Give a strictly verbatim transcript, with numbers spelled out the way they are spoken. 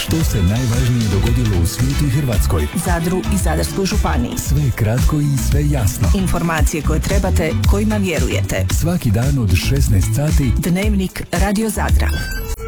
Što se najvažnije dogodilo u svijetu i Hrvatskoj, Zadru i Zadarskoj županiji. sve je kratko i sve jasno. Informacije koje trebate, kojima vjerujete. Svaki dan od šesnaest sati Dnevnik Radio Zadra.